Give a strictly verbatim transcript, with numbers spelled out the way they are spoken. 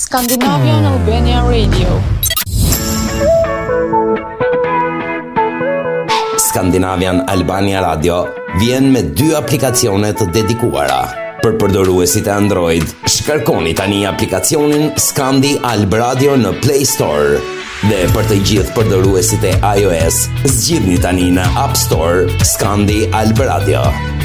Scandinavian Albania Radio. Scandinavian Albania Radio vjen me dy aplikacione të dedikuara. Për përdoruesit e Android, shkarkoni tani aplikacionin Scandi Alb Radio në Play Store. Dhe për të gjithë përdoruesit e iOS, zgjidhni tani në App Store Scandi Alb Radio.